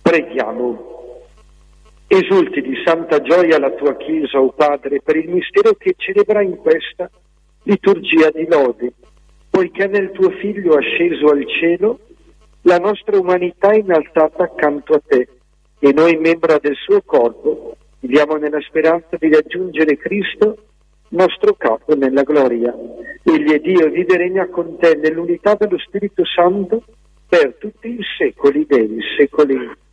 Preghiamo. Esulti di santa gioia la tua Chiesa, o Padre, per il mistero che celebra in questa liturgia di lode, poiché nel tuo Figlio asceso al cielo la nostra umanità è innalzata accanto a te, e noi, membra del suo corpo, viviamo nella speranza di raggiungere Cristo, nostro capo, nella gloria. Egli è Dio, vive e regna con te nell'unità dello Spirito Santo per tutti i secoli dei secoli.